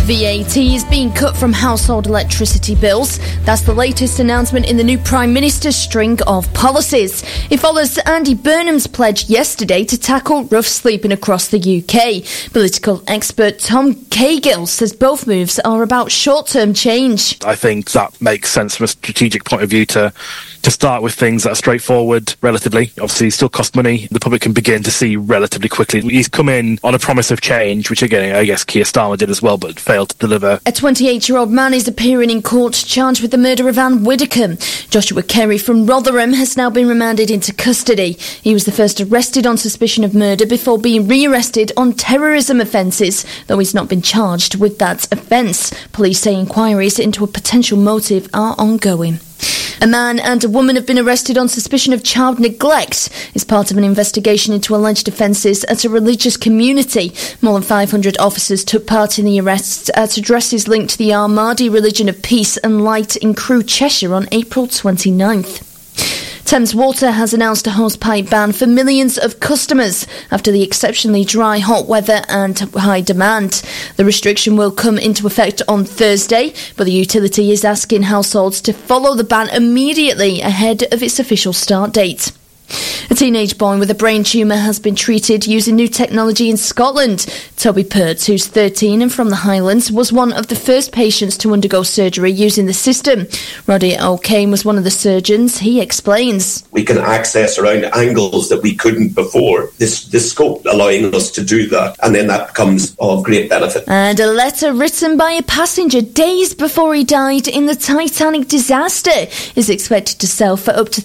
VAT is being cut from household electricity bills. That's the latest announcement in the new Prime Minister's string of policies. It follows Andy Burnham's pledge yesterday to tackle rough sleeping across the UK. Political expert Tom Cahill says both moves are about short-term change. I think that makes sense from a strategic point of view to start with things that are straightforward, relatively. Obviously, still cost money. The public can begin to see relatively quickly. He's come in on a promise of change, which again, I guess Keir Starmer did as well, but failed to deliver. A 28-year-old man is appearing in court charged with the murder of Anne Widdecombe. Joshua Kerry from Rotherham has now been remanded into custody. He was the first arrested on suspicion of murder before being re-arrested on terrorism offences, though he's not been charged with that offence. Police say inquiries into a potential motive are ongoing. A man and a woman have been arrested on suspicion of child neglect as part of an investigation into alleged offences at a religious community. More than 500 officers took part in the arrests at addresses linked to the Ahmadi religion of peace and light in Crewe, Cheshire on April 29th. Thames Water has announced a hosepipe ban for millions of customers after the exceptionally dry hot weather and high demand. The restriction will come into effect on Thursday, but the utility is asking households to follow the ban immediately ahead of its official start date. A teenage boy with a brain tumour has been treated using new technology in Scotland. Toby Pertz, who's 13 and from the Highlands, was one of the first patients to undergo surgery using the system. Roddy O'Kane was one of the surgeons. He explains. We can access around angles that we couldn't before. This scope allowing us to do that, and then that becomes of great benefit. And a letter written by a passenger days before he died in the Titanic disaster is expected to sell for up to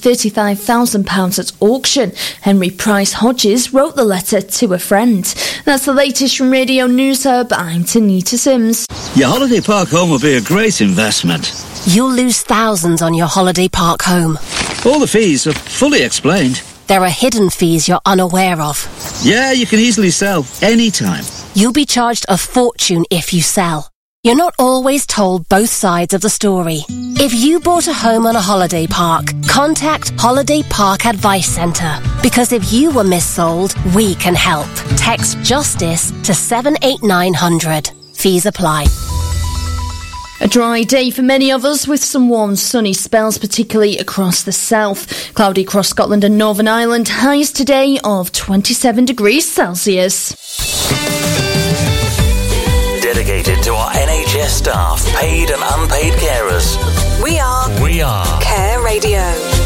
£35,000 at auction. Henry Price Hodges wrote the letter to a friend. That's the latest from Radio News Hub. I'm Tanita Sims. Your holiday park home will be a great investment. You'll lose thousands on your holiday park home. All the fees are fully explained. There are hidden fees you're unaware of. Yeah, you can easily sell anytime. You'll be charged a fortune if you sell. You're not always told both sides of the story. If you bought a home on a holiday park, contact Holiday Park Advice Centre. Because if you were missold, we can help. Text JUSTICE to 78900. Fees apply. A dry day for many of us with some warm sunny spells, particularly across the south. Cloudy across Scotland and Northern Ireland. Highs today of 27 degrees Celsius. Dedicated to our NHS staff, paid and unpaid carers. We are Care Radio.